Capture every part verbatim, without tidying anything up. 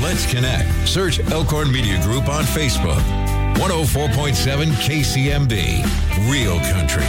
Let's connect. Search Elkhorn Media Group on Facebook. one oh four point seven K C M B, Real Country.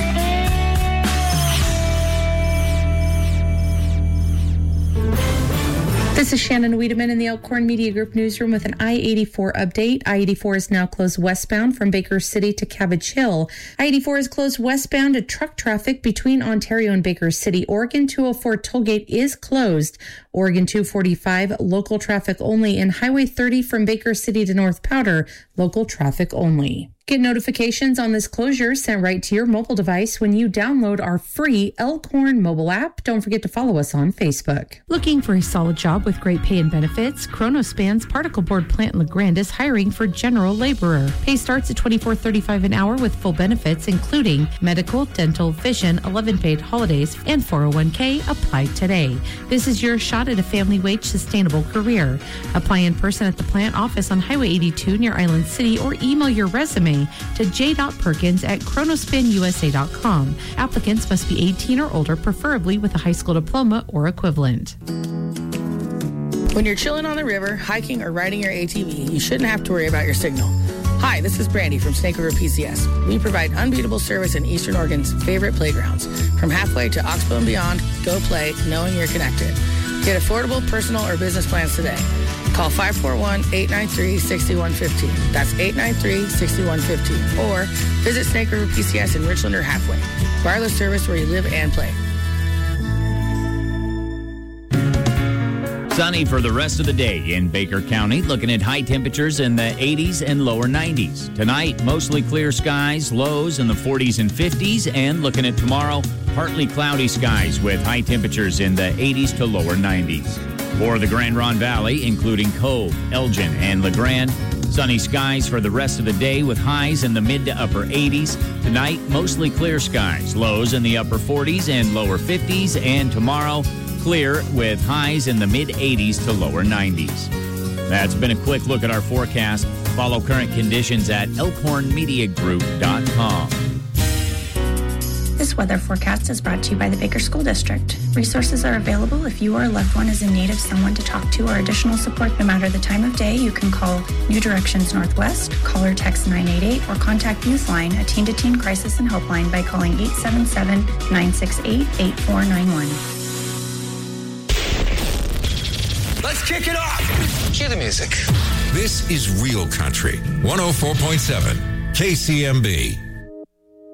This is Shannon Wiedemann in the Elkhorn Media Group newsroom with an I eighty-four update. I eighty-four is now closed westbound from Baker City to Cabbage Hill. I eighty-four is closed westbound to truck traffic between Ontario and Baker City. Oregon two oh four tollgate is closed. Oregon two forty-five, local traffic only. And Highway thirty from Baker City to North Powder, local traffic only. Get notifications on this closure sent right to your mobile device when you download our free Elkhorn mobile app. Don't forget to follow us on Facebook. Looking for a solid job with great pay and benefits? Chronospan's particle board plant in LeGrand is hiring for general laborer. Pay starts at twenty-four thirty-five an hour with full benefits, including medical, dental, vision, eleven paid holidays, and four oh one k. Apply today. This is your shot at a family wage sustainable career. Apply in person at the plant office on Highway eighty-two near Island City, or email your resume to j dot perkins at chronospan u s a dot com. Applicants must be eighteen or older, preferably with a high school diploma or equivalent. When you're chilling on the river, hiking, or riding your A T V, you shouldn't have to worry about your signal. Hi, this is Brandy from Snake River P C S. We provide unbeatable service in Eastern Oregon's favorite playgrounds. From halfway to Oxbow and beyond, go play knowing you're connected. Get affordable personal or business plans today. Call five four one, eight nine three, six one five zero. That's eight nine three, six one five zero. Or visit Snake River P C S in Richland or Halfway. Wireless service where you live and play. Sunny for the rest of the day in Baker County, looking at high temperatures in the eighties and lower nineties. Tonight, mostly clear skies, lows in the forties and fifties, and looking at tomorrow, partly cloudy skies with high temperatures in the eighties to lower nineties. For the Grand Ronde Valley, including Cove, Elgin, and LeGrand, sunny skies for the rest of the day with highs in the mid to upper eighties. Tonight, mostly clear skies, lows in the upper forties and lower fifties, and tomorrow, clear with highs in the mid eighties to lower nineties. That's been a quick look at our forecast. Follow current conditions at elkhorn media group dot com. This weather forecast is brought to you by the Baker School District. Resources are available if you or a loved one is in need of someone to talk to or additional support no matter the time of day. You can call New Directions Northwest, call or text nine eight eight, or contact Youthline, a teen-to-teen crisis and helpline, by calling eight seven seven, nine six eight, eight four nine one. Let's kick it off. Cue the music. This is Real Country, one oh four point seven K C M B.